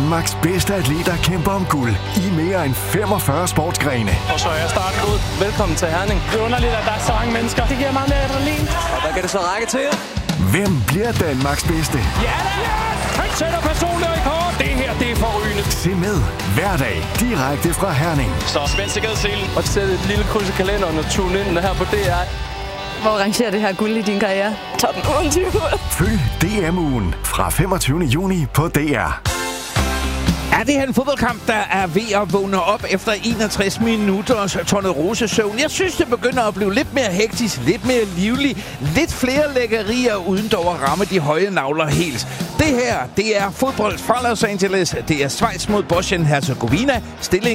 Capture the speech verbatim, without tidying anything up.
Danmarks bedste atleter kæmper om guld i mere end femogfyrre sportsgrene. Og så er starten ud. Velkommen til Herning. Det er underligt, at der er så mange mennesker. Det giver meget mere adrenalin. Og hvad kan det så række til? Hvem bliver Danmarks bedste? Ja da! Han sætter personlig rekord. Det her, det er forrygende. Se med hver dag direkte fra Herning. Så spænd sikkerhedsselen. Og sæt et lille kryds i kalenderen og tune ind her på D R. Hvor rangerer det her guld i din karriere? Top otteogtyve. Følg D M-ugen fra femogtyvende juni på D R. Er det her en fodboldkamp, der er ved at vågne op efter enogtres minutters tornerosesøvn? Jeg synes, det begynder at blive lidt mere hektisk, lidt mere livlig, lidt flere lækkerier, uden dog at ramme de høje nagler helt. Det her, det er fodbold fra Los Angeles. Det er Schweiz mod Bosnien-Herzegovina. Stilling